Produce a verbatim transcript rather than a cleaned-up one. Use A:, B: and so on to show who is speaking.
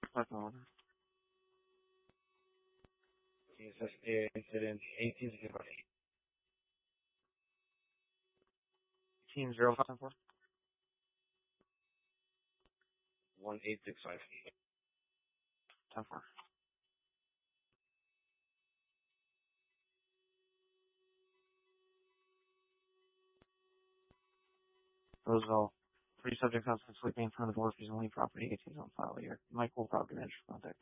A: Click on
B: T S S A incident eighteen zero eight.
A: team zero five ten four.
B: one eight six five.
A: ten four. Roseville. Three subjects outside sleeping in front of the door. Please only property eighteen on file here. Michael, property manager contact.